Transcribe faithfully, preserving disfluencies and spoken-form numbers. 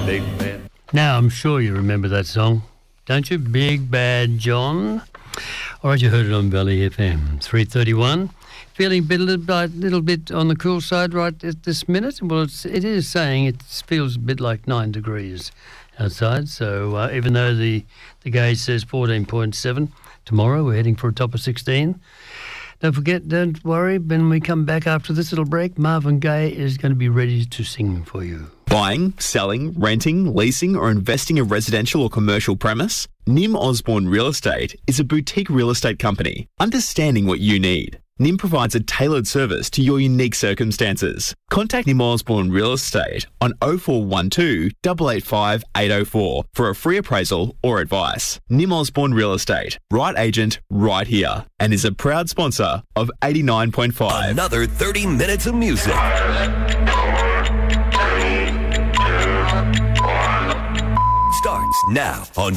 Big Bad. Now, I'm sure you remember that song, don't you? Big Bad John. All right, you heard it on Valley F M, three thirty-one. Feeling a bit, little, bit, little bit on the cool side right at this minute? Well, it's, it is saying it feels a bit like nine degrees outside. So uh, even though the, the gauge says fourteen point seven, tomorrow we're heading for a top of sixteen. Don't forget, don't worry, when we come back after this little break, Marvin Gaye is going to be ready to sing for you. Buying, selling, renting, leasing or investing a residential or commercial premise? Nim Osborne Real Estate is a boutique real estate company understanding what you need. Nim provides a tailored service to your unique circumstances. Contact Nim Osborne Real Estate on oh four one two, eight eight five, eight oh four for a free appraisal or advice. Nim Osborne Real Estate, right agent, right here, and is a proud sponsor of eighty-nine point five. Another thirty minutes of music. Starts now on